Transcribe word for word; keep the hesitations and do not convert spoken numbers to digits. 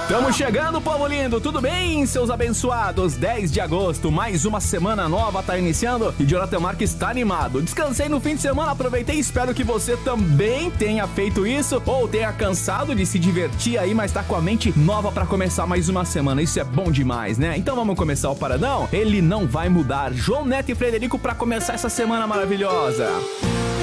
Estamos chegando, povo lindo, tudo bem, seus abençoados? dez de agosto, mais uma semana nova tá iniciando e Jonathan Marques está animado. Descansei no fim de semana, aproveitei, espero que você também tenha feito isso ou tenha cansado de se divertir aí, mas tá com a mente nova pra começar mais uma semana. Isso é bom demais, né? Então vamos começar o Paradão? Ele não vai mudar. João Neto e Frederico pra começar essa semana maravilhosa.